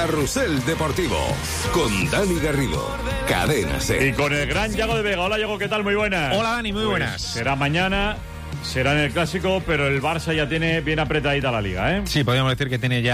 Carrusel Deportivo con Dani Garrido, Cadena SER. Y con el gran Yago de Vega. Hola, Yago, ¿qué tal? Muy buenas. Hola, Dani, muy buenas. Será mañana, será en el Clásico, pero el Barça ya tiene bien apretadita la Liga, ¿eh? Sí, podríamos decir que tiene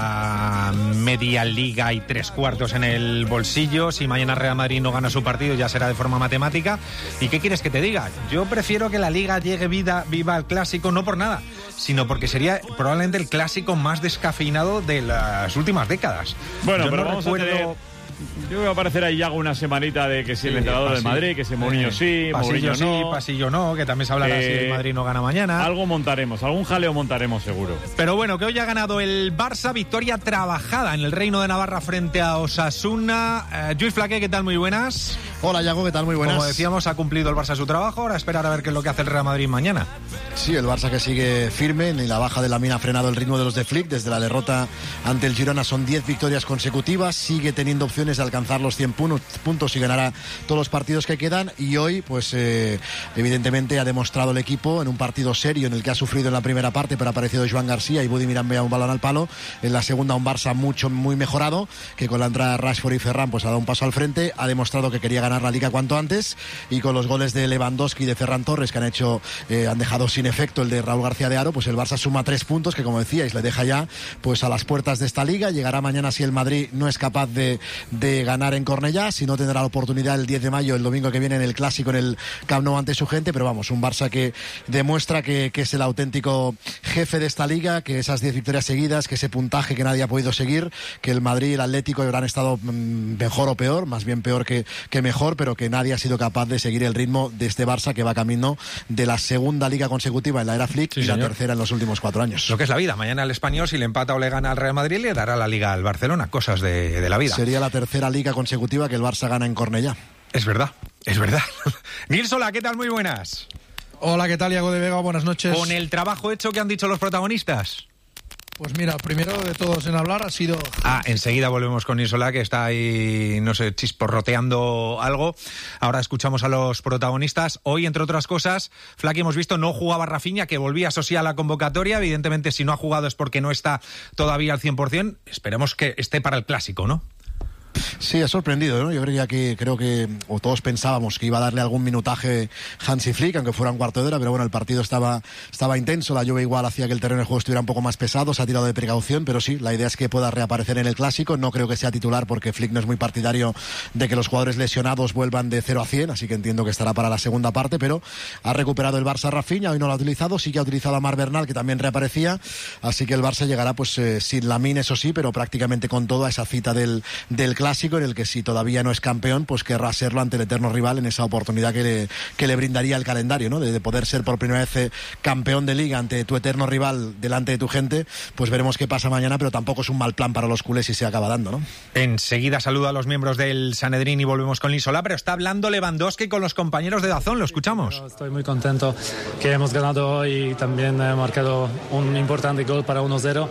ya media Liga y 3/4 en el bolsillo. Si mañana Real Madrid no gana su partido, ya será de forma matemática. ¿Y qué quieres que te diga? Yo prefiero que la Liga llegue viva al Clásico, no por nada, sino porque sería probablemente el Clásico más descafeinado de las últimas décadas. Bueno, yo pero no vamos recuerdo... a tener... Yo voy a aparecer ahí Yago una semanita de que si el entrenador del Madrid, que si Mourinho sí, Pasillo Mourinho sí, no. Pasillo no, que también se hablará si el Madrid no gana mañana. Algo montaremos, algún jaleo montaremos seguro. Pero bueno, que hoy ha ganado el Barça, victoria trabajada en el Reino de Navarra frente a Osasuna. Lluís Flaqué, ¿qué tal? Muy buenas. Hola, Yago, ¿qué tal? Muy buenas. Como decíamos, ha cumplido el Barça su trabajo, ahora esperar a ver qué es lo que hace el Real Madrid mañana. Sí, el Barça que sigue firme, ni la baja de Lamine ha frenado el ritmo de los de Flick. Desde la derrota ante el Girona son 10 victorias consecutivas, sigue teniendo opciones de alcanzar los 100 puntos y ganará todos los partidos que quedan. Y hoy, pues evidentemente ha demostrado el equipo en un partido serio en el que ha sufrido en la primera parte, pero ha aparecido Joan García y Budimir ha enviado un balón al palo. En la segunda un Barça muy mejorado, que con la entrada de Rashford y Ferran pues ha dado un paso al frente, ha demostrado que quería ganar la Liga cuanto antes, y con los goles de Lewandowski y de Ferran Torres que han dejado sin efecto el de Raúl García de Haro, pues el Barça suma 3 puntos que, como decíais, le deja ya pues a las puertas de esta Liga. Llegará mañana si el Madrid no es capaz de ganar en Cornellá, si no tendrá la oportunidad el 10 de mayo, el domingo que viene, en el Clásico en el Camp Nou ante su gente. Pero vamos, un Barça que demuestra que es el auténtico jefe de esta Liga, que esas 10 victorias seguidas, que ese puntaje que nadie ha podido seguir, que el Madrid y el Atlético habrán estado mejor o peor, más bien peor que mejor, pero que nadie ha sido capaz de seguir el ritmo de este Barça, que va camino de la segunda Liga consecutiva en la era Flick, sí, y señor, la tercera en los últimos 4 años. Lo que es la vida. Mañana el Español, si le empata o le gana al Real Madrid, le dará la Liga al Barcelona. Cosas de la vida. Sería la tercera Liga consecutiva que el Barça gana en Cornellá. Es verdad. Nils Solá, ¿qué tal? Muy buenas. Hola, ¿qué tal, Iago de Vega? Buenas noches. Con el trabajo hecho, ¿qué han dicho los protagonistas? Pues mira, primero de todos en hablar ha sido... enseguida volvemos con Nils Solá, que está ahí, no sé, chisporroteando algo. Ahora escuchamos a los protagonistas. Hoy, entre otras cosas, Flaky, hemos visto, no jugaba Rafinha, que volvía a Sosia a la convocatoria. Evidentemente, si no ha jugado es porque no está todavía al 100%. Esperemos que esté para el Clásico, ¿no? Sí, ha sorprendido, ¿no? Yo creo que todos pensábamos que iba a darle algún minutaje Hansi Flick, aunque fuera un cuarto de hora, pero bueno, el partido estaba intenso, la lluvia igual hacía que el terreno de juego estuviera un poco más pesado, se ha tirado de precaución, pero sí, la idea es que pueda reaparecer en el Clásico. No creo que sea titular porque Flick no es muy partidario de que los jugadores lesionados vuelvan de 0 a 100, así que entiendo que estará para la segunda parte, pero ha recuperado el Barça Rafinha, hoy no lo ha utilizado, sí que ha utilizado a Marc Bernal, que también reaparecía, así que el Barça llegará pues sin Lamine, eso sí, pero prácticamente con todo a esa cita del Clásico, en el que si todavía no es campeón, pues querrá serlo ante el eterno rival en esa oportunidad que le brindaría el calendario, ¿no? De poder ser por primera vez campeón de Liga ante tu eterno rival, delante de tu gente. Pues veremos qué pasa mañana, pero tampoco es un mal plan para los culés si se acaba dando, ¿no? Enseguida saluda a los miembros del Sanedrín y volvemos con Nils Solá, pero está hablando Lewandowski con los compañeros de DAZN, lo escuchamos. Estoy muy contento que hemos ganado hoy y también he marcado un importante gol para 1-0,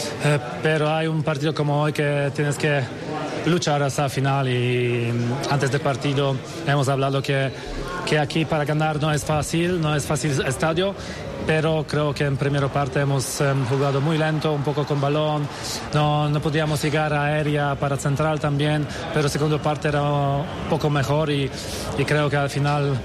pero hay un partido como hoy que tienes que luchar hasta el final, y antes del partido hemos hablado que aquí para ganar no es fácil estadio, pero creo que en primera parte hemos jugado muy lento, un poco con balón, no podíamos llegar a aérea para central también, pero segunda parte era un poco mejor y creo que al final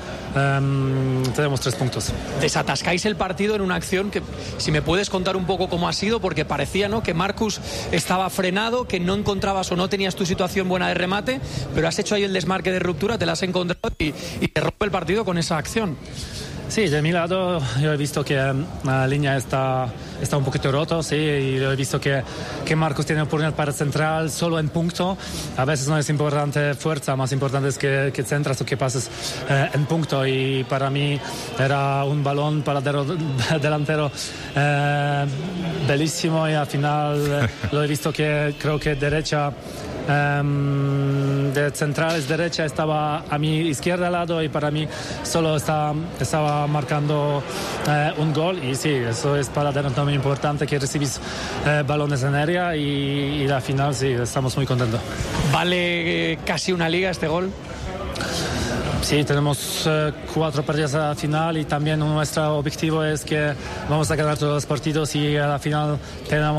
tenemos 3 puntos. Desatascáis el partido en una acción que, si me puedes contar un poco cómo ha sido, porque parecía, ¿no?, que Marcus estaba frenado, que no encontrabas o no tenías tu situación buena de remate, pero has hecho ahí el desmarque de ruptura, te la has encontrado y te rompe el partido con esa acción. Sí, de mi lado yo he visto que la línea está un poquito roto, sí, y yo he visto que Marcus tiene oportunidad para central solo en punto. A veces no es importante fuerza, más importante es que centras o que pases en punto, y para mí era un balón para delantero bellísimo, y al final lo he visto que creo que derecha de centrales derecha estaba a mi izquierda lado, y para mí solo estaba marcando un gol, y sí, eso es para delantero muy importante, que recibís balones en área, y al final sí, estamos muy contentos. ¿Vale casi una liga este gol? Sí, tenemos 4 partidos a la final, y también nuestro objetivo es que vamos a ganar todos los partidos, y a la final tenemos